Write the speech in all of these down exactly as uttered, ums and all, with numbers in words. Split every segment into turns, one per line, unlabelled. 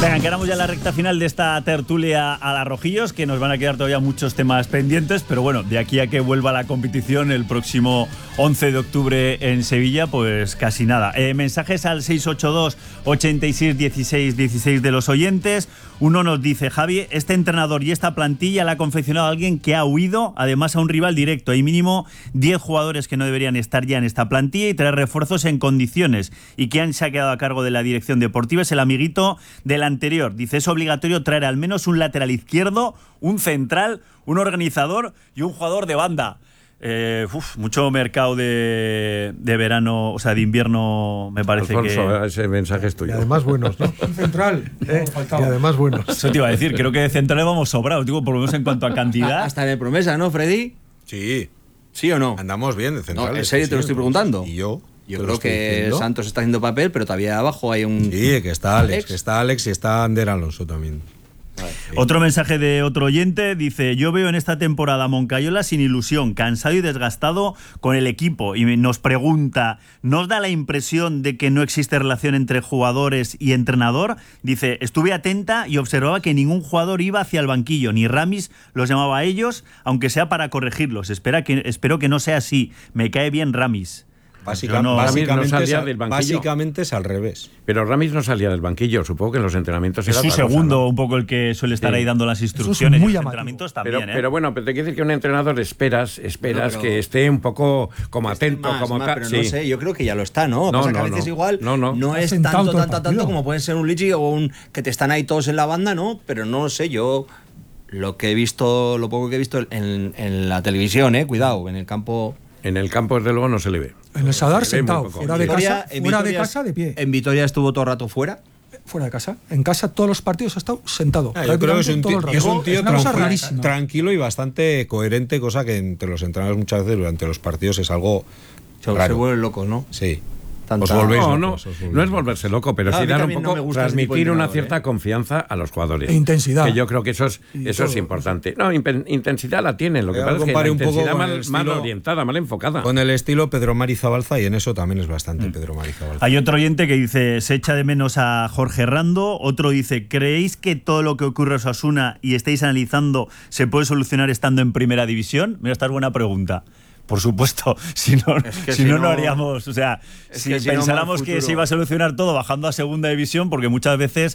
Venga, encaramos ya la recta final de esta tertulia a la Rojillos, que nos van a quedar todavía muchos temas pendientes, pero bueno, de aquí a que vuelva la competición el próximo once de octubre en Sevilla, pues casi nada. Eh, mensajes al seis ocho dos, ochenta y seis, dieciséis, dieciséis de los oyentes. Uno nos dice: Javi, este entrenador y esta plantilla la ha confeccionado alguien que ha huido, además a un rival directo. Hay mínimo diez jugadores que no deberían estar ya en esta plantilla y tres refuerzos en condiciones. Y quien se ha quedado a cargo de la dirección deportiva es el amiguito del anterior. Dice: es obligatorio traer al menos un lateral izquierdo, un central, un organizador y un jugador de banda. Eh, uf, mucho mercado de, de verano, o sea, de invierno, me parece.
Alfonso,
que...
ese mensaje es tuyo.
Y además buenos, ¿no?
Un central.
¿Eh? Y además buenos.
Eso te iba a decir, creo que de centrales vamos sobrados, digo, por lo menos en cuanto a cantidad.
Hasta en el promesa, ¿no, Freddy?
Sí.
¿Sí o no?
Andamos bien de centrales.
No, en serio
sí,
te lo estoy preguntando.
Y yo.
Yo
te
creo
lo estoy
que
diciendo.
Santos está haciendo papel, pero todavía abajo hay un...
Sí, que está Alex,
Alex.
que está Alex y está Ander Alonso también.
Vale.
Sí.
Otro mensaje de otro oyente, dice: yo veo en esta temporada a Moncayola sin ilusión, cansado y desgastado con el equipo, y nos pregunta, ¿nos da la impresión de que no existe relación entre jugadores y entrenador? Dice: estuve atenta y observaba que ningún jugador iba hacia el banquillo, ni Ramis los llamaba a ellos, aunque sea para corregirlos. Espera que, espero que no sea así, me cae bien Ramis.
Básica,
Yo no-
básicamente,
Ramis no salía
es, al-
del banquillo.
básicamente es al revés.
Pero Ramis no salía del banquillo, supongo que en los entrenamientos
Es
era
su
otra cosa,
segundo,
¿no?
un poco el que suele estar
Sí.
ahí dando las
es
instrucciones.
muy
y los
llamativo.
entrenamientos
Pero,
también, ¿eh?
pero bueno, pero te quiere decir que un entrenador esperas, esperas
No, pero-
que esté un poco como atento,
Más,
como
más,
ca-
pero
sí.
no sé, yo creo que ya lo está, ¿no?
No,
Pasa que
no,
a veces
no.
igual
No, no.
no es
Sentado
tanto,
todo el
tanto, tanto
partido.
como puede ser un Lichi o un que te están ahí todos en la banda, ¿no? Pero no sé, yo lo que he visto, lo poco que he visto en, en la televisión, eh, cuidado, en el campo.
En el campo, desde luego, no se le ve.
En el Sadar
Se le ve muy
sentado,
poco.
fuera de
Vitoria-
casa,
en
fuera de
Vitoria-
casa de pie.
En Vitoria estuvo todo el rato fuera.
Fuera de casa. En casa todos los partidos ha estado sentado.
Ah, yo creo que es un
todo
tío,
el rato.
es un tío
Es una cosa
tranquilo,
rarísima.
tranquilo y bastante coherente, cosa que entre los entrenadores muchas veces durante los partidos es algo
Se,
raro.
se vuelven locos, ¿no?
Sí.
Tanta-
Os volvéis
No,
locos,
no,
os volvéis
no es
locos.
volverse loco, pero
No, a
sí
mí
dar un
también no
poco,
me gusta ese tipo de
transmitir una
entrenador,
cierta
¿eh?
confianza a los jugadores.
E intensidad.
Que yo creo que eso es,
Y
eso es
todo,
importante. No, impen- intensidad la tienen, lo que
Yo
pasa es que la
compare un poco
intensidad
con
mal,
el
mal
estilo-
orientada, mal enfocada.
Con el estilo Pedro Mari Zabalza, y en eso también es bastante Pedro Mari Zabalza.
Hay otro oyente que dice: se echa de menos a Jorge Rando. Otro dice: ¿creéis que todo lo que ocurre a Osasuna y estáis analizando se puede solucionar estando en primera división? Mira, esta es buena pregunta. Por supuesto, si no,
que
si
si
no,
no-
no haríamos. O sea,
es
si
que si no,
pensáramos
mal
que
futuro.
se iba a solucionar todo bajando a segunda división, porque muchas veces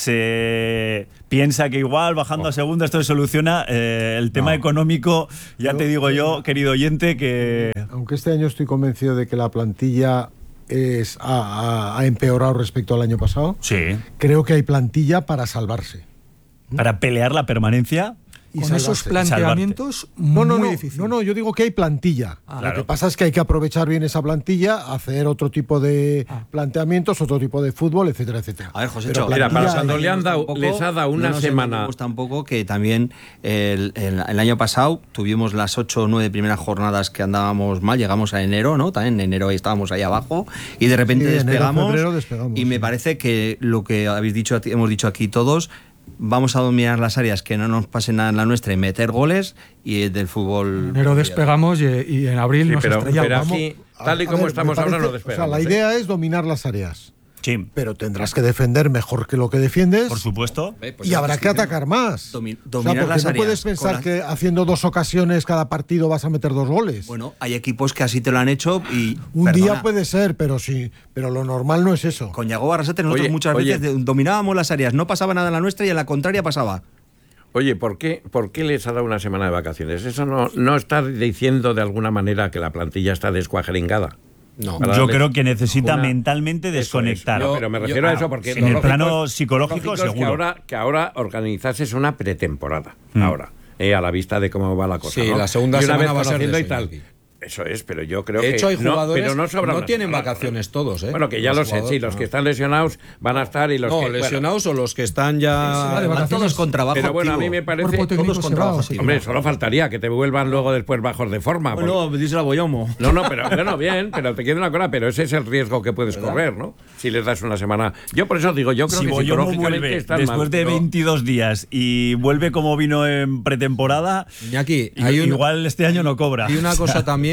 se piensa que igual bajando a segunda esto se soluciona. Eh, el tema
No.
económico, ya
Yo-
te digo yo, querido oyente, que.
Aunque este año estoy convencido de que la plantilla es, ha, ha- ha empeorado respecto al año pasado,
Sí.
creo que hay plantilla para salvarse.
Para pelear la permanencia.
Y
Con esos
salvarse.
planteamientos
No, no,
muy
no,
difícil.
no, no, yo digo que hay plantilla.
Ah,
Lo
claro.
que pasa es que hay que aprovechar bien esa plantilla, hacer otro tipo de
Ah.
planteamientos, otro tipo de fútbol, etcétera, etcétera.
A ver, José,
Pero
Cho,
Mira, para
plantilla
Sandoz
hay.
le han dado-
Un poco-
les ha dado una
no, no sé,
semana.
Me gusta un poco que también el, el- el año pasado tuvimos las ocho o nueve primeras jornadas que andábamos mal, llegamos a enero, ¿no? También en enero ahí estábamos ahí abajo y de repente
Sí, enero,
despegamos,
febrero despegamos,
y me
sí.
parece que lo que habéis dicho, hemos dicho aquí todos, vamos a dominar las áreas que no nos pase nada en la nuestra y meter goles y eh, del fútbol.
En enero despegamos y, y en abril
Sí,
nos
pero,
estrellamos.
pero
Vamos-
aquí, tal y
A
como
ver, me
estamos ahora,
parece-
no despegamos.
O sea, la
¿eh?
idea es dominar las áreas,
Sí,
pero tendrás que defender mejor que lo que defiendes.
por supuesto.
Eh, pues
Y
lo
habrá
estoy
que atacar
diciendo.
más.
Domi-
O sea,
dominar
porque
las
no
áreas
puedes
con
pensar
la-
que haciendo dos ocasiones cada partido vas a meter dos goles.
Bueno, hay equipos que así te lo han hecho y.
Un
perdona,
día puede ser, pero sí, pero lo normal no es eso.
Con Yago Barrasate nosotros
Oye,
muchas
oye.
veces de- dominábamos las áreas, no pasaba nada en la nuestra y en la contraria pasaba.
Oye, ¿por qué, ¿por qué les ha dado una semana de vacaciones? ¿Eso no, no está diciendo de alguna manera que la plantilla está descuajeringada?
No.
Para
Yo
darles
creo que necesita
una-
mentalmente
Eso es.
desconectar.
No, pero me refiero a eso porque
en
lo
el
lógico
plano
es-
psicológico,
lo lógico es
seguro.
que ahora, que ahora organizases una pretemporada.
Mm.
Ahora, eh, a la vista de cómo va la cosa.
Sí,
¿no?
la segunda
y una
semana
vez
va a ser de
conociendo y
eso,
tal.
Iñaki.
Eso es, pero yo creo
De
que.
hecho, hay
no,
jugadores
pero no, sobra
no
una
tienen
semana.
vacaciones todos, ¿eh?
Bueno, que ya
Los
lo sé, sí,
jugadores,
los
no.
que están lesionados van a estar y los
No,
que. bueno,
lesionados o los que están ya.
Sí, de
Van
vacaciones.
todos con trabajo
pero bueno, a mí
activo.
me parece.
Cuerpo técnico
todos con
se va,
trabajo
o sí.
activo.
Hombre, solo faltaría que te vuelvan luego después bajos de forma. porque-
Bueno, díselo a Boyomo.
No, no, pero bueno, bien, pero te queda una cosa, pero ese es el riesgo que puedes correr, ¿no? Si les das una semana. Yo por eso digo, yo creo
Si
que
Boyomo
psicológicamente
vuelve
están
después
mal.
de
No.
veintidós días y vuelve como vino en pretemporada,
Iñaki,
i-
hay un-
igual este año no cobra.
Hay una cosa también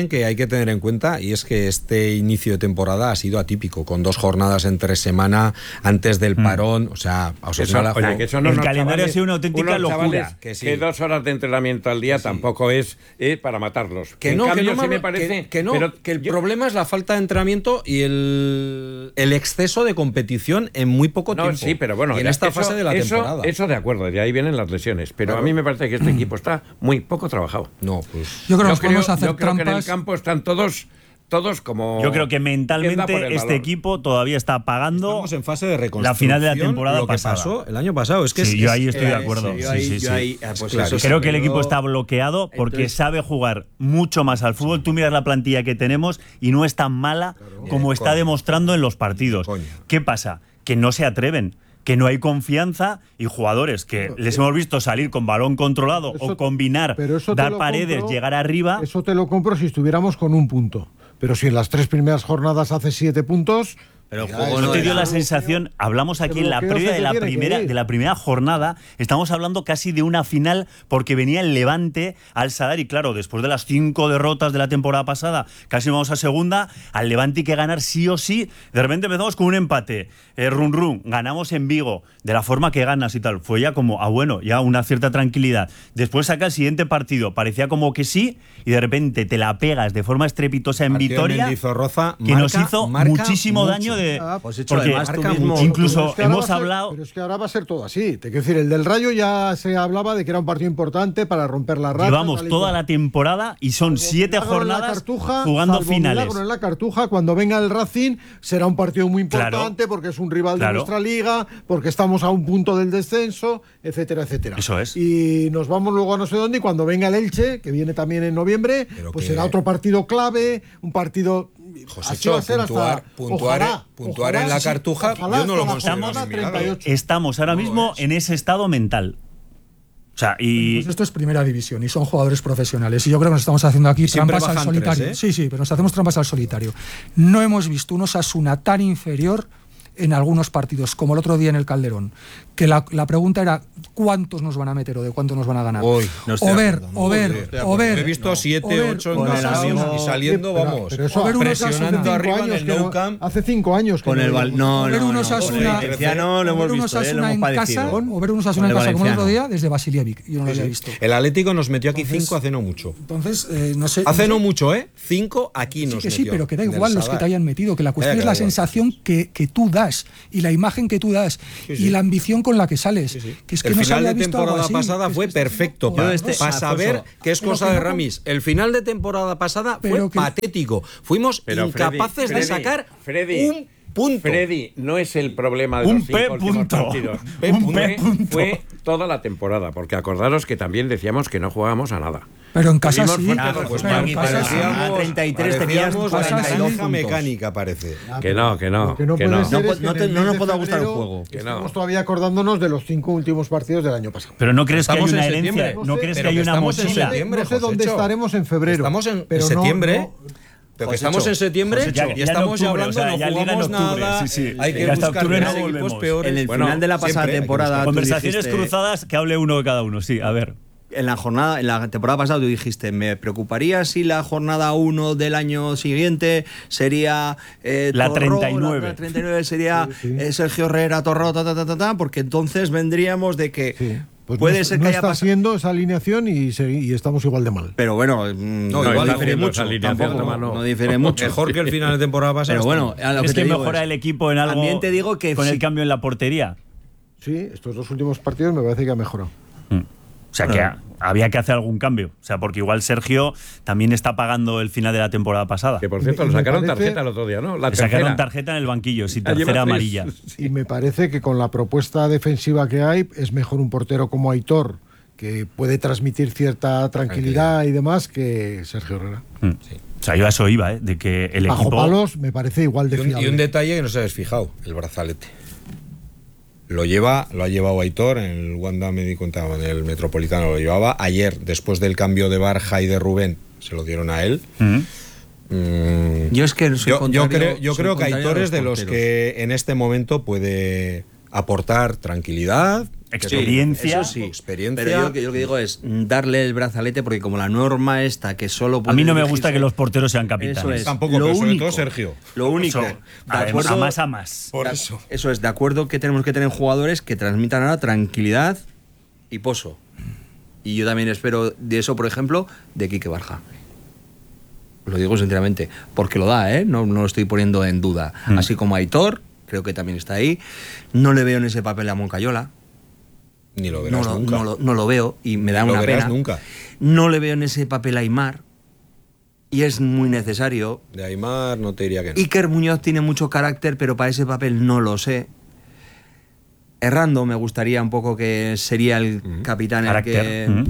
también que hay que tener en cuenta, y es que este inicio de temporada ha sido atípico, con dos jornadas entre semana antes del parón, o sea, a
Eso, oye, que eso no
el
unos
calendario
chavales-
ha sido una auténtica
unos
locura.
chavales
Que sí.
Que dos horas de entrenamiento al día tampoco es eh, para matarlos.
Que
En
no,
cambio,
que no,
sí
me,
me parece,
que, que no,
pero
que el
yo-
problema es la falta de entrenamiento y el, el exceso de competición en muy poco
No,
tiempo.
sí, pero bueno,
y en
ya-
esta
eso-
fase de la
eso,
temporada.
Eso de acuerdo, de ahí vienen las lesiones. Pero
Claro.
a mí me parece que este equipo está muy poco trabajado.
No, pues
Yo creo que
Yo
nos podemos hacer
yo creo que en el
trampas.
campo están todos, todos como.
Yo creo que
¿Quién da por
mentalmente
el
este
balón?
equipo todavía está pagando
estamos en fase de reconstrucción.
la final de la temporada
lo que
pasada.
pasó el año pasado. Es que
Sí,
es-
yo
es-
ahí estoy de
eh,
acuerdo.
sí,
Sí,
yo ahí-
sí,
yo
sí.
ahí, ah, pues
Claro.
eso
Creo
sí,
que el equipo
yo-
está bloqueado porque
Entonces-
sabe jugar mucho más al fútbol. Tú miras la plantilla que tenemos y no es tan mala como está
Coño.
demostrando en los partidos.
Coño.
¿Qué pasa? Que no se atreven, que no hay confianza y jugadores que les hemos visto salir con balón controlado
Eso-
o combinar,
pero eso te
dar
lo
paredes,
compro-
llegar arriba.
Eso te lo compro si estuviéramos con un punto. Pero si en las tres primeras jornadas hace siete puntos.
Pero el
ya
juego
es-
¿No te
no
dio
era-
la sensación? Hablamos aquí
El
en la
bloqueo
previa
se
de la
te tiene que
primera
ir.
de la primera jornada. Estamos hablando casi de una final porque venía el Levante al Sadar y claro, después de las cinco derrotas de la temporada pasada, casi vamos a segunda, al Levante hay que ganar sí o sí. De repente empezamos con un empate, eh, run run, ganamos en Vigo, de la forma que ganas y tal. Fue ya como, ah bueno, ya una cierta tranquilidad. Después saca el siguiente partido, parecía como que sí y de repente te la pegas de forma estrepitosa en
Partido de
Vitoria.
Mendizorroza
Que nos
marca-
hizo
marca
muchísimo
mucho.
daño de.
Ah,
pues hecho,
porque
además, tú
marca
mismo-
mucho.
incluso
Pero es que ahora
hemos
va a ser-
hablado.
Pero es que ahora va a ser todo así. Te quiero decir, el del Rayo ya se hablaba de que era un partido importante para romper la racha.
Llevamos
tal y
toda
cual.
la temporada y son
Salvo
siete
milagro en la
jornadas
Cartuja,
jugando
salvo
finales.
milagro en la Cartuja, cuando venga el Racing será un partido muy
Claro.
importante porque es un rival
Claro.
de nuestra liga, porque estamos a un punto del descenso, etcétera, etcétera.
Eso es.
Y nos vamos luego a no sé dónde y cuando venga el Elche, que viene también en noviembre,
Pero
pues
que-
será otro partido clave, un partido.
José
así va a ser
puntuar,
hasta-
puntuar,
ojalá,
puntuar
ojalá,
en la
sí,
Cartuja,
ojalá
yo no lo
hasta la
considero
jornada
un milagro.
treinta y ocho.
Estamos ahora mismo en ese estado mental. O sea, y.
Pues esto es primera división y son jugadores profesionales. Y yo creo que nos estamos haciendo aquí
Y siempre
trampas al
bajan
solitario.
tres, ¿eh?
Sí, sí, pero nos hacemos trampas al solitario. No hemos visto un Osasuna tan inferior en algunos partidos, como el otro día en el Calderón, que la, la pregunta era cuántos nos van a meter o de cuántos nos van a ganar.
Uy,
no estoy
o
de
ver,
acuerdo,
o ver,
Estoy de
o
acuerdo.
ver.
He visto
o
siete,
ver
ocho en
un
con el
Osasuna.
amigo-
y saliendo,
Pero-
vamos,
pero eso
O ver un
presionando
Osasuna
cinco
arriba en
años
el
que
Nou
no-
Camp.
Hace cinco años que
Con el
no-
Val- no,
O ver
no,
un
no,
Osasuna-
con el Valenciano lo
o
hemos
ver un
visto, ¿eh?
Osasuna
Lo hemos
en
padecido.
casa, o ver un Osasuna en
Con el
casa como el otro
Valenciano.
día desde Basilievic. Yo no lo había visto.
El Atlético nos metió aquí
Entonces-
cinco hace no mucho.
Entonces, eh, no sé.
Hace no
sé.
mucho, ¿eh? Cinco aquí
Sí,
nos
que sí,
metió.
pero que da
en el
igual los que
Sadar.
te hayan metido, que la cuestión
Vaya,
es
que
la
da igual.
sensación que, que tú das y la imagen que tú das y la ambición con la que sales. Que es que
El
no se
final
había
de
visto algo
temporada
así.
pasada
Es
fue
que está
perfecto
haciendo-
para
este-
saber
Alfonso,
que es
pero
cosa
que
de
no-
Ramis. El final de temporada pasada
Pero
fue
que-
patético. Fuimos
Pero Freddy,
incapaces de
Freddy,
sacar
Freddy,
un punto.
Freddy, no es el problema de
Un
los cinco
P
últimos
punto.
partidos.
P punto.
Fue,
punto.
fue toda la temporada, porque acordaros que también decíamos que no jugábamos a nada.
Pero en casa
Tuvimos
sí.
fuerte
Ah,
dos
pues
Pero en
aquí
casa sí.
parecíamos- a treinta y tres tenías
parecíamos
cuarenta y dos
la naranja
puntos.
mecánica, parece.
Que no, que no,
Lo que no
que
puede
no.
ser
No,
es que
no
en
te-
el
no
mes
nos
de
pueda gustar el
febrero
juego.
Que no.
Estamos todavía acordándonos de los cinco últimos partidos del año pasado.
Pero no crees que hay
Estamos
una
en
herencia,
septiembre.
no
sé,
crees que
pero
hay
que
una
estamos en
mochila.
septiembre.
No sé dónde
Josécho.
estaremos en febrero.
Estamos en
pero no-
septiembre.
no-
Pero que
Josécho.
estamos en septiembre
Josécho,
y
ya en
estamos ya
octubre,
hablando,
o sea,
no
ya liga en
jugamos
octubre,
nada,
sí, sí.
hay que
Ya hasta
buscar
octubre no
los equipos
volvemos.
peores.
En el
Bueno,
final de la pasada
siempre hay que
temporada. tú
Conversaciones
dijiste-
cruzadas que hable uno de cada uno, sí, a ver.
En la jornada, en la temporada pasada tú dijiste, me preocuparía si la jornada uno del año siguiente sería eh,
La
Torró,
treinta y nueve.
La, la treinta y nueve sería eh, Sergio Herrera, Torró, ta, ta, ta, ta, ta, porque entonces vendríamos de que
Sí. Pues
puede
no,
ser
no
que haya
está
pasado.
siendo esa alineación y, se- y estamos igual de mal.
Pero bueno, mm,
No,
no,
igual
no
difiere
difiere
mucho.
mucho.
Alineación,
Tampoco,
Tomás, no.
no difiere mucho.
Mejor que el final de temporada pasada.
Pero bueno, a lo
Es
que,
que
te digo
mejora
es-
el equipo en algo
También te digo que
con
si-
el cambio en la portería.
Sí, estos dos últimos partidos me parece que ha mejorado.
O sea, que ha- había que hacer algún cambio. O sea, porque igual Sergio también está pagando el final de la temporada pasada.
Que por
Y
cierto,
me-
le
y me
sacaron
parece-
tarjeta el otro día, ¿no? La
Le sacaron
tercera.
tarjeta en el banquillo, sí,
Ah, lleva
tercera
tres.
amarilla.
Y me parece que con la propuesta defensiva que hay es mejor un portero como Aitor, que puede transmitir cierta tranquilidad y demás, que Sergio Herrera.
Mm. O sea, yo a eso iba, ¿eh? De que el
Bajo
equipo...
palos me parece igual de
Y un,
fiable.
y un detalle que no se habéis fijado, el brazalete. Lo lleva, lo ha llevado Aitor en el Wanda Mediconta, en el Metropolitano lo llevaba. Ayer, después del cambio de Barja y de Rubén, se lo dieron a él.
Mm.
Mm,
Yo es que soy
yo, yo
contrario-
creo, yo
soy
creo que
contrario a
Aitor
los
es de los
porteros.
que en este momento puede aportar tranquilidad.
experiencia.
Eso sí,
experiencia.
Pero yo, yo lo que digo es darle el brazalete, porque como la norma esta que solo puede
A mí no me
dirigirse-
gusta que los porteros sean capitanes.
Eso es.
Tampoco,
lo
pero sobre
único,
todo Sergio.
Lo único.
Eso,
de
además,
acuerdo-
a más a más.
Por
de-
eso.
Eso es, de acuerdo que tenemos que tener jugadores que transmitan ahora tranquilidad y pozo. Y yo también espero de eso, por ejemplo, de Quique Barja. Lo digo sinceramente, porque lo da, ¿eh? No, no lo estoy poniendo en duda.
Mm.
Así como Aitor, creo que también está ahí. No le veo en ese papel a Moncayola.
Ni lo
No
verás
lo,
nunca.
no lo- no lo veo y me da
Lo
una
verás
pena.
nunca.
No le veo en ese papel a Aimar. Y es muy necesario.
De Aimar no te diría que no.
Iker Muñoz tiene mucho carácter, pero para ese papel no lo sé. Errando me gustaría un poco que sería el
Mm.
capitán el
Carácter.
que...
Mm.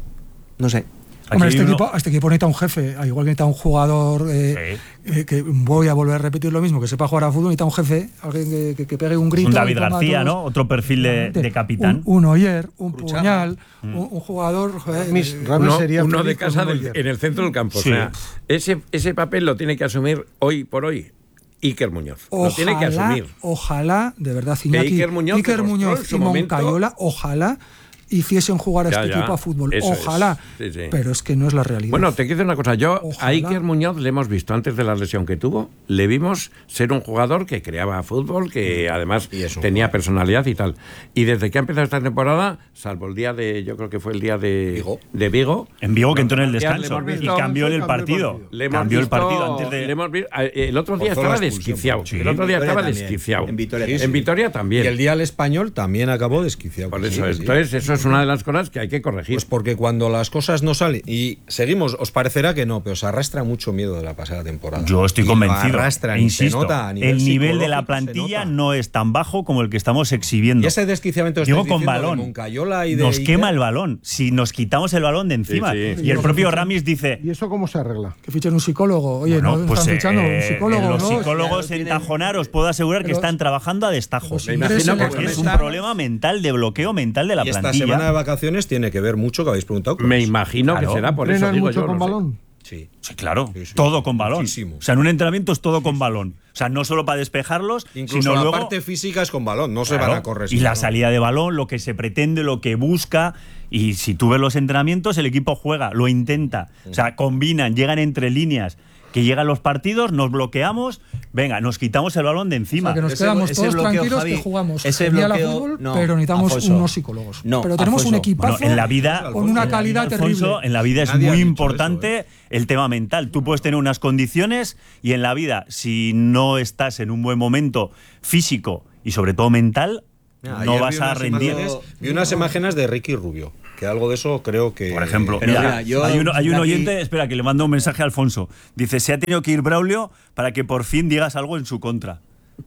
No sé.
Hombre,
Aquí
este,
uno-
equipo, este equipo necesita un jefe, al igual que necesita un jugador eh, eh, que voy a volver a repetir lo mismo, que sepa jugar a fútbol, necesita un jefe, alguien que, que- que pegue un grito.
Un
y
David
ponga a
García,
todos-
¿no? Otro perfil de,
Efectivamente.
de capitán.
Un, un Oyer, un
Cruchaga.
puñal, un, un jugador. joder,
Ramis,
eh,
Ramis
Uno,
sería
uno de
feliz con
casa
un
del-
Oyer.
en el centro del campo.
Sí.
O sea, ese, ese papel lo tiene que asumir hoy por hoy Iker Muñoz. lo tiene que
Ojalá,
asumir.
ojalá, de verdad, Iñaki,
Iker Muñoz demostró
Muñoz
en su
y
momento-
Moncayola, ojalá hiciesen jugar a
Ya,
este
ya,
equipo a fútbol.
eso es.
Ojalá.
Sí, sí.
Pero es que no es la realidad.
Bueno, te quiero decir una cosa. Yo a
Ojalá.
Iker Muñoz le hemos visto antes de la lesión que tuvo, le vimos ser un jugador que creaba fútbol, que además
Y es un
tenía
jugador.
personalidad y tal. Y desde que ha empezado esta temporada, salvo el día de, yo creo que fue el día de
Vigo.
de Vigo,
En Vigo, que entró en el
le
descanso
hemos
y
visto-
cambió el
cambió el
partido.
partido.
le hemos
Cambió el
visto-
partido antes de.
le hemos vi- el otro día
Forzó la
estaba
expulsión.
desquiciado.
Sí.
El otro día
En
estaba
Vitoria también.
desquiciado.
En Vitoria
En
también.
Vitoria también.
Y el día al español también acabó desquiciado.
Por
Sí,
eso,
sí.
entonces eso es una de las cosas que hay que corregir.
Pues porque cuando las cosas no salen, y seguimos, os parecerá que no, pero os arrastra mucho miedo de la pasada temporada.
Yo estoy
Y lo
convencido.
arrastran
E
y se
insisto,
nota a nivel
el nivel de la
psicológico, se
plantilla
nota.
no es tan bajo como el que estamos exhibiendo.
Y ese desquiciamiento que
Digo
estáis
con
diciendo de
balón.
Moncayola y de
Nos
Iker,
quema el balón. Si nos quitamos el balón de encima.
Sí, sí.
Y el propio Ramis dice.
¿Y eso cómo se arregla?
Que fichen un psicólogo. Oye,
Bueno,
no
pues,
están fichando
eh,
un psicólogo.
los
¿no?
psicólogos
Claro,
en
tienen-
Tajonar os puedo asegurar que
Pero-
están trabajando a destajo.
Los
Me imagino
ingresos,
que
Porque
con
es un
esta-
problema mental, de bloqueo mental de la
y esta
plantilla.
semana de vacaciones tiene que ver mucho, que habéis preguntado. con
Me
eso.
imagino
Claro.
que será por eso.
¿Entrenan
Digo
mucho
yo,
con
no sé.
balón?
Sí.
Sí, claro.
Sí, sí.
Todo con balón.
Muchísimo.
O sea, en un entrenamiento es todo con balón. O sea, no solo para despejarlos,
Incluso
sino
la
luego.
parte física es con balón, no se
Claro,
van a correr.
y
sin
la
balón.
salida de balón, lo que se pretende, lo que busca. Y si tú ves los entrenamientos, el equipo juega, lo intenta. O sea, combinan, llegan entre líneas. Que llegan los partidos, nos bloqueamos, venga, nos quitamos el balón de
O
encima.
sea, que nos
Ese-
quedamos
ese
todos
bloqueo,
tranquilos
Javi,
que jugamos
ese
genial a
bloqueo-
fútbol,
no,
pero necesitamos
Alfonso.
unos psicólogos.
No,
pero tenemos un
Alfonso.
equipazo
Bueno, en la vida,
con una
en la
calidad
vida, Alfonso,
terrible.
en la vida es
Nadie ha
muy
dicho
importante
eso,
el tema mental. Tú puedes tener unas condiciones y en la vida, si no estás en un buen momento físico y sobre todo mental,
Mira,
no
ayer
vas
vi
a
unas
rendir.
imágenes- vi unas imágenes de Ricky Rubio, que algo de eso creo que.
Por ejemplo,
Pero
mira,
mira, yo-
hay, uno- hay un
aquí-
oyente, espera, que le mando un mensaje a Alfonso. Dice, se ha tenido que ir Braulio para que por fin digas algo en su contra.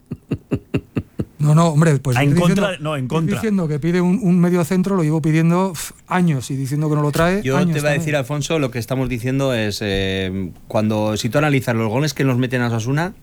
No, no, hombre, pues
Ah, en
ir
contra-
diciendo,
no, en
ir
contra.
diciendo que pide un, un medio centro, lo llevo pidiendo pf, años y diciendo que no lo trae.
Yo
años
te voy a
también.
decir, Alfonso, lo que estamos diciendo es, eh, cuando, si tú analizas los goles que nos meten a Osasuna,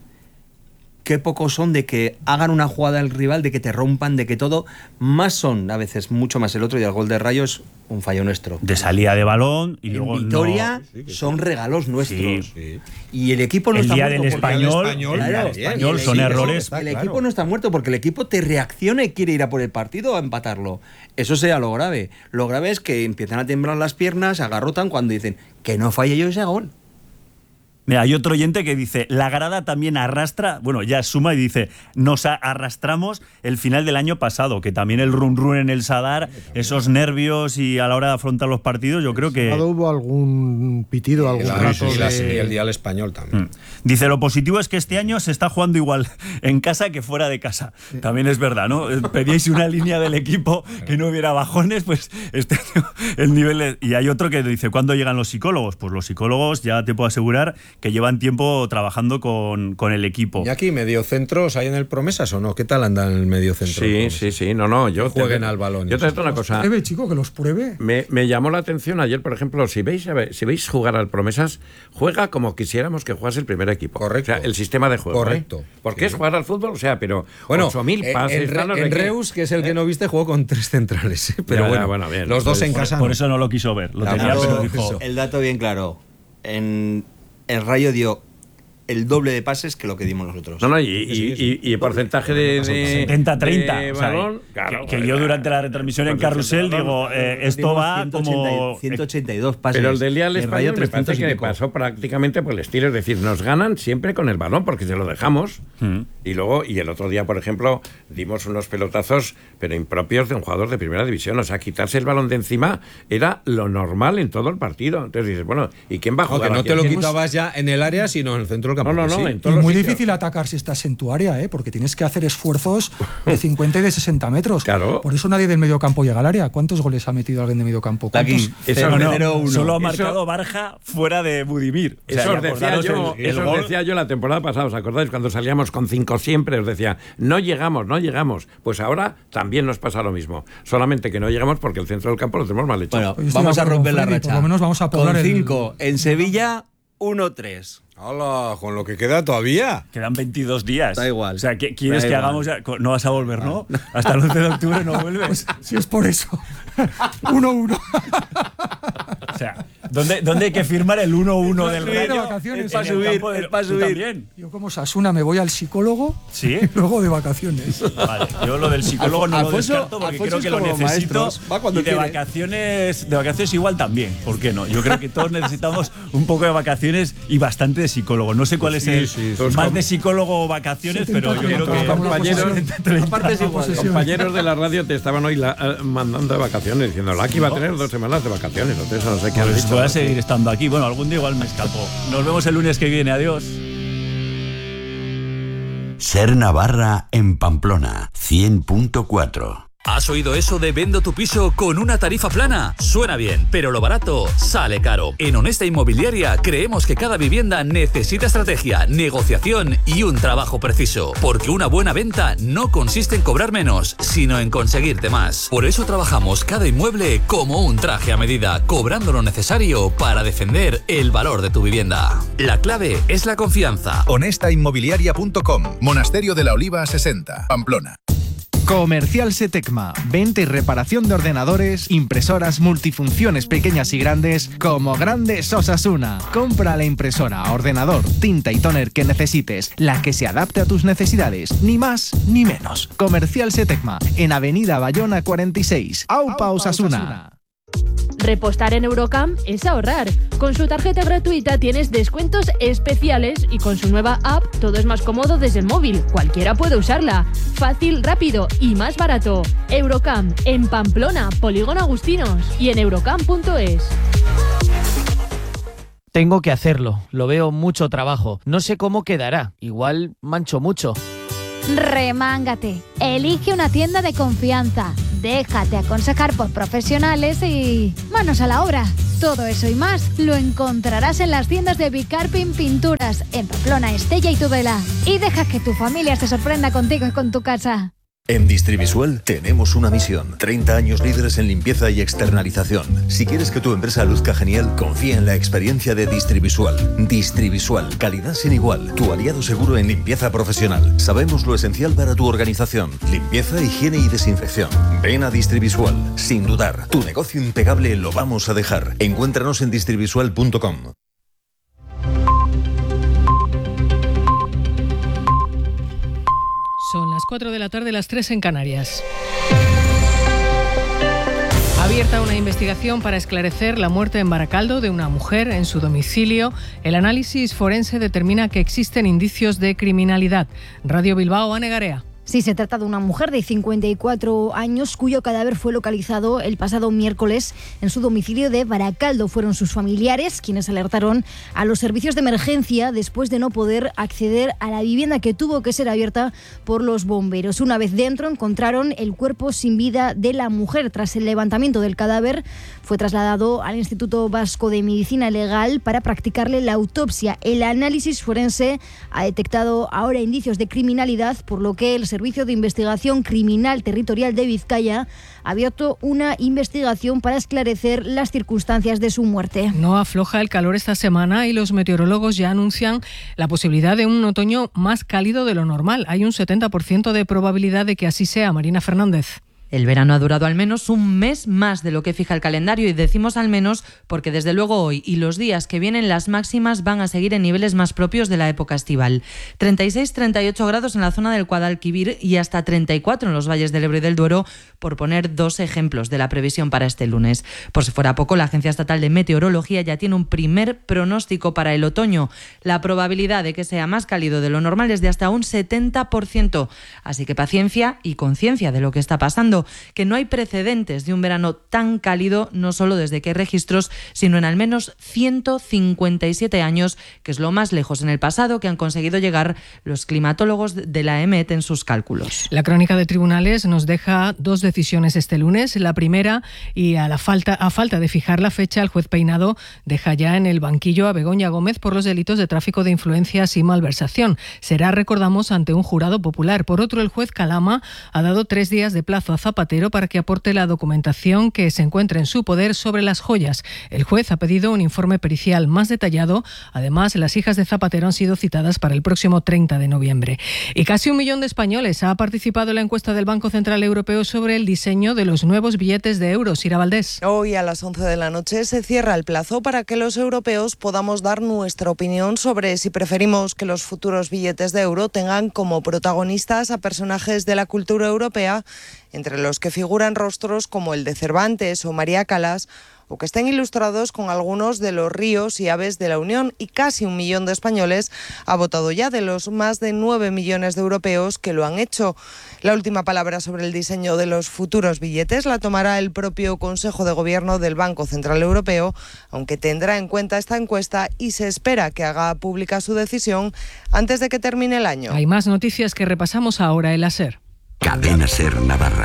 qué pocos son de que hagan una jugada al rival, de que te rompan, de que todo, más son, a veces, mucho más el otro, y el gol de Rayo es un fallo nuestro.
De salida de balón y
En
luego
Vitoria
no.
son regalos nuestros.
Sí.
Y el equipo no
El
está
día
muerto
del
porque-
español,
español,
el día
Claro,
del
bien,
español
el
son
equipo-
errores.
está
El
claro.
equipo no está muerto porque el equipo te reacciona y quiere ir a por el partido a empatarlo. Eso sería lo grave. Lo grave es que empiezan a temblar las piernas, se agarrotan cuando dicen que no falle yo ese gol.
Mira, hay otro oyente que dice, la grada también arrastra, bueno, ya suma y dice, nos a- arrastramos el final del año pasado, que también el run run en el Sadar, esos nervios y a la hora de afrontar los partidos, yo creo que...
¿Hubo algún pitido, algún
Y la-
rato
y la-
de-
y el día al español también.
Mm. Dice, lo positivo es que este año se está jugando igual en casa que fuera de casa. También es verdad, ¿no? Pedíais una línea del equipo que no hubiera bajones, pues este año el nivel... es- Y hay otro que dice, ¿cuándo llegan los psicólogos? Pues los psicólogos, ya te puedo asegurar, que llevan tiempo trabajando con, con el equipo.
¿Y aquí mediocentros hay en el Promesas o no? ¿Qué tal anda en el mediocentro?
Sí, sí, sí. No, no. Yo
Que jueguen
te-
al balón.
Yo te digo una cosa.
Pruebe, chico, que los pruebe.
Me, me llamó la atención ayer, por ejemplo, si veis, a ver, si veis jugar al Promesas, juega como quisiéramos que jugase el primer equipo.
Correcto.
O sea, el sistema de juego.
Correcto.
¿eh? Porque
Sí.
es jugar al fútbol, o sea, pero
Bueno,
ocho mil
en-
pases.
en, Re-
tal, no sé
en
qué.
Reus, que es el que no viste, jugó con tres centrales. ¿eh? Pero
Ya, ya,
bueno,
bueno, bien.
los dos en
Por-
casa.
Por
no.
eso no lo quiso ver. Lo
Ya,
tenía,
por
pero
eso,
dijo...
eso.
El dato bien claro. En el Rayo dio el doble de pases que lo que dimos nosotros.
No, no, y, y, y, y el porcentaje de, de
setenta treinta.
de
O sea,
balón,
que,
claro,
que
pues,
yo durante la retransmisión en Carrusel digo, eh, esto va como...
ciento ochenta y dos pases.
Pero el del día al
El Rayo
Español me parece
trescientos y
que
pico.
pasó prácticamente por el estilo, es decir, nos ganan siempre con el balón porque se lo dejamos.
Mm.
Y luego, y el otro día, por ejemplo, dimos unos pelotazos, pero impropios de un jugador de primera división. O sea, quitarse el balón de encima era lo normal en todo el partido. Entonces dices, bueno, ¿y quién va a jugar?
Aunque no
aquí?
te lo
¿Quién?
quitabas ya en el área, sino en el centro del campo.
No, no, no,
Sí.
en
Y
todos los
muy
sitios.
difícil atacar si estás en tu área, ¿eh? Porque tienes que hacer esfuerzos de cincuenta y de sesenta metros.
Claro.
Por eso nadie del mediocampo llega al área. ¿Cuántos goles ha metido alguien de mediocampo?
Aquí,
¿Cuántos?
Eso
No, no,
cero uno.
solo ha
Eso-
marcado Barja fuera de Budimir. O sea,
Eso
y
os decía
acordaros
yo,
el- el
eso os
gol-
decía yo la temporada pasada, ¿os acordáis? Cuando salíamos con cinco siempre, os decía, no llegamos, no llegamos. Pues ahora también nos pasa lo mismo. Solamente que no llegamos porque el centro del campo lo tenemos mal hecho.
Bueno,
Pues estoy
vamos
de
a
acuerdo
romper
con
la
Freddy,
racha.
por lo menos vamos a poblar
Con
el-
cinco en Sevilla, uno tres.
¡Hala! Con lo que queda todavía.
Quedan veintidós días.
Da igual.
O sea, ¿qué quieres
Da
que
igual.
hagamos? Ya? No vas a volver, ¿no? Hasta el once de octubre no vuelves.
Si es por eso. uno uno.
O sea, ¿dónde, dónde hay que firmar el uno uno del
subir de
Rayo?
vacaciones.
En
Pa'
el
subir,
campo del-
es pa'
¿Tú
subir.
también?
Yo como Sasuna me voy al psicólogo
¿Sí?
y luego de vacaciones.
Vale, yo lo del psicólogo no lo
Alfonso-
descarto porque
Alfonso
creo
es
que lo
como los
necesito.
maestros, va cuando
Y de
quiere.
vacaciones, de vacaciones igual también, ¿por qué no? Yo creo que todos necesitamos un poco de vacaciones y bastante de psicólogo. No sé cuál es el
sí, sí.
más de psicólogo o vacaciones, pero yo creo que
Estamos en la
compañeros-
posesión.
Aparte es igual.
posesión.
Compañeros de la radio te estaban hoy la- eh, mandando de vacaciones, diciendo, Laki va a tener dos semanas de vacaciones. O eso no sé qué han
pues
dicho.
voy a seguir estando aquí. Bueno, algún día igual me escapo. Nos vemos el lunes que viene. Adiós.
Ser Navarra en Pamplona, cien punto cuatro.
¿Has oído eso de vendo tu piso con una tarifa plana? Suena bien, pero lo barato sale caro. En Honesta Inmobiliaria creemos que cada vivienda necesita estrategia, negociación y un trabajo preciso. Porque una buena venta no consiste en cobrar menos, sino en conseguirte más. Por eso trabajamos cada inmueble como un traje a medida, cobrando lo necesario para defender el valor de tu vivienda. La clave es la confianza.
honesta inmobiliaria punto com, Monasterio de la Oliva sesenta, Pamplona.
Comercial Setecma, venta y reparación de ordenadores, impresoras multifunciones pequeñas y grandes, como Grandes Osasuna. Compra la impresora, ordenador, tinta y tóner que necesites, la que se adapte a tus necesidades, ni más ni menos. Comercial Setecma, en Avenida Bayona cuarenta y seis, Aupa Osasuna.
Repostar en Eurocamp es ahorrar. Con su tarjeta gratuita tienes descuentos especiales y con su nueva app todo es más cómodo desde el móvil. Cualquiera puede usarla. Fácil, rápido y más barato. Eurocamp en Pamplona, Polígono Agustinos y en eurocamp punto es.
Tengo que hacerlo. Lo veo mucho trabajo. No sé cómo quedará. Igual mancho mucho.
Remángate. Elige una tienda de confianza. Déjate aconsejar por profesionales y manos a la obra. Todo eso y más lo encontrarás en las tiendas de Bicarpin Pinturas en Pamplona, Estella y Tudela. Y deja que tu familia se sorprenda contigo y con tu casa.
En Distrivisual tenemos una misión. treinta años líderes en limpieza y externalización. Si quieres que tu empresa luzca genial, confía en la experiencia de Distrivisual. Distrivisual, calidad sin igual. Tu aliado seguro en limpieza profesional. Sabemos lo esencial para tu organización. Limpieza, higiene y desinfección. Ven a Distrivisual. Sin dudar, tu negocio impecable lo vamos a dejar. Encuéntranos en distrivisual punto com.
Son las cuatro de la tarde, las tres en Canarias. Abierta una investigación para esclarecer la muerte en Baracaldo de una mujer en su domicilio. El análisis forense determina que existen indicios de criminalidad. Radio Bilbao, Ane Garea.
Sí, se trata de una mujer de cincuenta y cuatro años cuyo cadáver fue localizado el pasado miércoles en su domicilio de Baracaldo. Fueron sus familiares quienes alertaron a los servicios de emergencia después de no poder acceder a la vivienda que tuvo que ser abierta por los bomberos. Una vez dentro encontraron el cuerpo sin vida de la mujer. Tras el levantamiento del cadáver fue trasladado al Instituto Vasco de Medicina Legal para practicarle la autopsia. El análisis forense ha detectado ahora indicios de criminalidad, por lo que el Servicio de Investigación Criminal Territorial de Vizcaya ha abierto una investigación para esclarecer las circunstancias de su muerte.
No afloja el calor esta semana y los meteorólogos ya anuncian la posibilidad de un otoño más cálido de lo normal. Hay un setenta por ciento de probabilidad de que así sea. Marina Fernández.
El verano ha durado al menos un mes más de lo que fija el calendario, y decimos al menos porque desde luego hoy y los días que vienen las máximas van a seguir en niveles más propios de la época estival. treinta y seis a treinta y ocho grados en la zona del Guadalquivir y hasta treinta y cuatro en los valles del Ebro y del Duero, por poner dos ejemplos de la previsión para este lunes. Por si fuera poco, la Agencia Estatal de Meteorología ya tiene un primer pronóstico para el otoño. La probabilidad de que sea más cálido de lo normal es de hasta un setenta por ciento. Así que paciencia y conciencia de lo que está pasando, que no hay precedentes de un verano tan cálido, no solo desde que hay registros, sino en al menos ciento cincuenta y siete años, que es lo más lejos en el pasado que han conseguido llegar los climatólogos de la E M E T en sus cálculos.
La crónica de tribunales nos deja dos decisiones este lunes. La primera, y a la falta a falta de fijar la fecha, el juez Peinado deja ya en el banquillo a Begoña Gómez por los delitos de tráfico de influencias y malversación. Será, recordamos, ante un jurado popular. Por otro, el juez Calama ha dado tres días de plazo a Zapatero para que aporte la documentación que se encuentra en su poder sobre las joyas. El juez ha pedido un informe pericial más detallado. Además, las hijas de Zapatero han sido citadas para el próximo treinta de noviembre. Y casi un millón de españoles ha participado en la encuesta del Banco Central Europeo sobre el diseño de los nuevos billetes de euros. Ira Valdés.
Hoy a las once de la noche se cierra el plazo para que los europeos podamos dar nuestra opinión sobre si preferimos que los futuros billetes de euro tengan como protagonistas a personajes de la cultura europea, entre los que figuran rostros como el de Cervantes o María Callas, o que estén ilustrados con algunos de los ríos y aves de la Unión. Y casi un millón de españoles ha votado ya, de los más de nueve millones de europeos que lo han hecho. La última palabra sobre el diseño de los futuros billetes la tomará el propio Consejo de Gobierno del Banco Central Europeo, aunque tendrá en cuenta esta encuesta y se espera que haga pública su decisión antes de que termine el año.
Hay más noticias que repasamos ahora en la SER.
Cadena SER Navarra.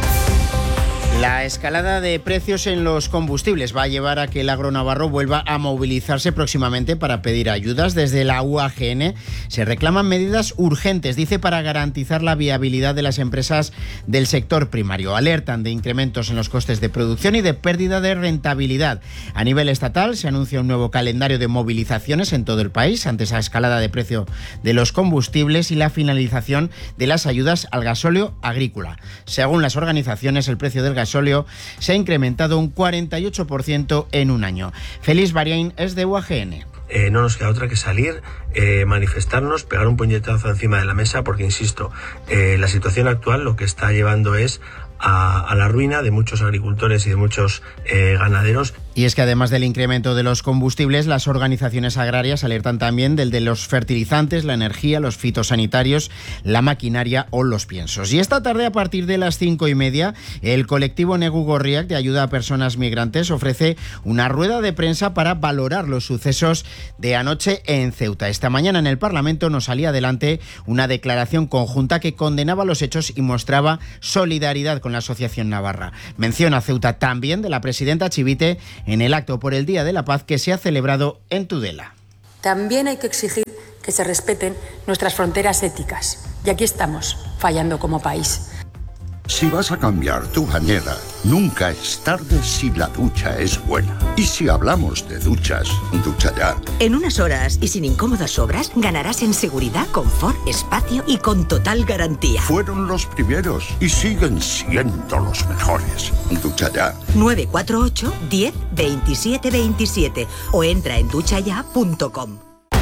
La escalada de precios en los combustibles va a llevar a que el agro navarro vuelva a movilizarse próximamente para pedir ayudas. Desde la U A G N se reclaman medidas urgentes, dice, para garantizar la viabilidad de las empresas del sector primario. Alertan de incrementos en los costes de producción y de pérdida de rentabilidad. A nivel estatal se anuncia un nuevo calendario de movilizaciones en todo el país ante esa escalada de precio de los combustibles y la finalización de las ayudas al gasóleo agrícola. Según las organizaciones, el precio del gasóleo se ha incrementado un cuarenta y ocho por ciento en un año. Félix Bariain es de U A G N.
Eh, no nos queda otra que salir, eh, manifestarnos, pegar un puñetazo encima de la mesa, porque, insisto, eh, la situación actual lo que está llevando es a, a la ruina de muchos agricultores y de muchos eh, ganaderos.
Y es que además del incremento de los combustibles, las organizaciones agrarias alertan también del de los fertilizantes, la energía, los fitosanitarios, la maquinaria o los piensos. Y esta tarde, a partir de las cinco y media, el colectivo Negu Gorriak, de ayuda a personas migrantes, ofrece una rueda de prensa para valorar los sucesos de anoche en Ceuta. Esta mañana en el Parlamento nos salía adelante una declaración conjunta que condenaba los hechos y mostraba solidaridad con la Asociación Navarra. Menciona Ceuta también de la presidenta Chivite en el acto por el Día de la Paz que se ha celebrado en Tudela.
También hay que exigir que se respeten nuestras fronteras éticas. Y aquí estamos, fallando como país.
Si vas a cambiar tu bañera, nunca es tarde si la ducha es buena. Y si hablamos de duchas, Ducha Ya.
En unas horas y sin incómodas obras, ganarás en seguridad, confort, espacio y con total garantía.
Fueron los primeros y siguen siendo los mejores. Ducha Ya.
nueve cuatro ocho, diez, veintisiete veintisiete o entra en ducha ya punto com.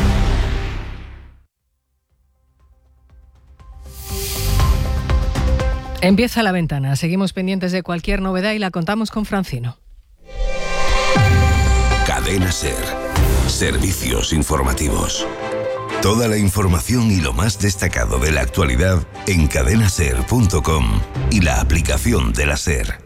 Empieza La Ventana. Seguimos pendientes de cualquier novedad y la contamos con Francino.
Cadena SER. Servicios informativos. Toda la información y lo más destacado de la actualidad en cadena ser punto com y la aplicación de la SER.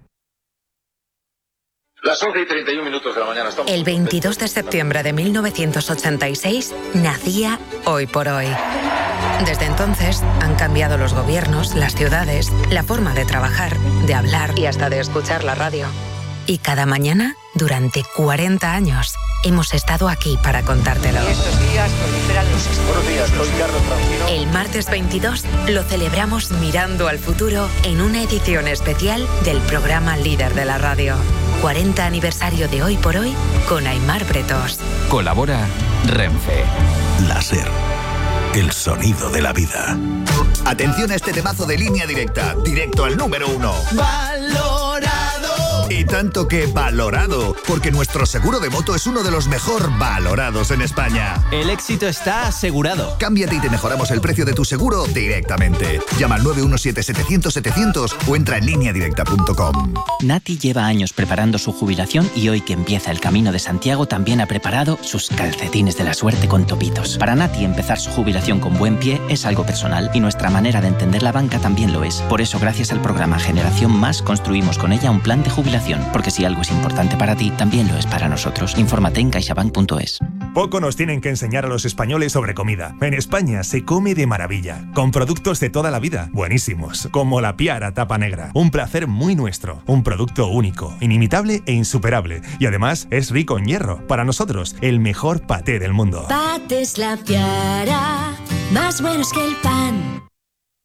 Las once y treinta y un minutos de la mañana. Estamos
El veintidós de septiembre de mil novecientos ochenta y seis nacía Hoy por Hoy. Desde entonces han cambiado los gobiernos, las ciudades, la forma de trabajar, de hablar y hasta de escuchar la radio. Y cada mañana, durante cuarenta años, hemos estado aquí para contártelo.
Estos días proliferan los... Buenos días, soy Carlos Francino.
El martes veintidós lo celebramos mirando al futuro en una edición especial del programa líder de la radio. cuarenta aniversario de Hoy por Hoy con Aimar Bretos.
Colabora Renfe.
La SER.
el sonido de la vida.
Atención a este temazo de Línea Directa, directo al número uno.
¡Valorado!
Y tanto que valorado, porque nuestro seguro de moto es uno de los mejor valorados en España.
El éxito está asegurado.
Cámbiate y te mejoramos el precio de tu seguro directamente. Llama al nueve uno siete setecientos setecientos o entra en línea directa punto com.
Nati lleva años preparando su jubilación y hoy que empieza el Camino de Santiago también ha preparado sus calcetines de la suerte con topitos. Para Nati empezar su jubilación con buen pie es algo personal y nuestra manera de entender la banca también lo es. Por eso gracias al programa Generación Más construimos con ella un plan de jubilación, porque si algo es importante para ti, también lo es para nosotros. Infórmate en caixabank punto es.
Poco nos tienen que enseñar a los españoles sobre comida. En España se come de maravilla, con productos de toda la vida, buenísimos, como la Piara Tapa Negra. Un placer muy nuestro, un producto único, inimitable e insuperable. Y además es rico en hierro. Para nosotros, el mejor paté del mundo.
Patés La Piara, más buenos que el pan.